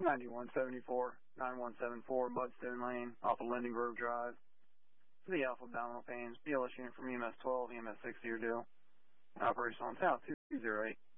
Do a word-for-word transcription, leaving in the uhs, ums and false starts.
ninety-one seventy-four, nine one seven four, Budstone Lane, off of Linden Grove Drive. To the Alpha Abdominal Pains, B L S unit from E M S twelve, E M S sixty are due. Operation on South two zero eight.